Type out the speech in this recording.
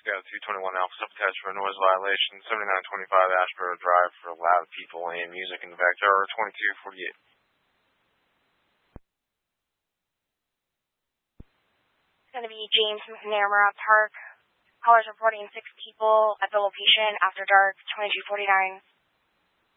got a 221 Alpha Subtouch for a noise violation, 7925 Ashboro Drive for loud people and music in the backyard, 2248. It's going to be James McNamara Park. Callers reporting 6 people at the location after dark, 2249.